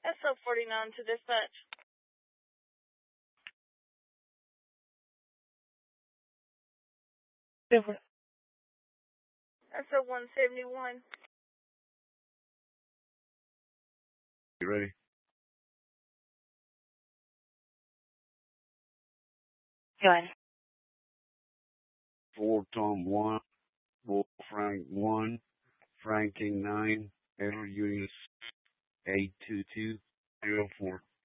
SO49 to dispatch. Different. SO171. You ready? Go ahead. Ford Tom 1, Wolf Frank 1, Franking 9, Enter Units 82204.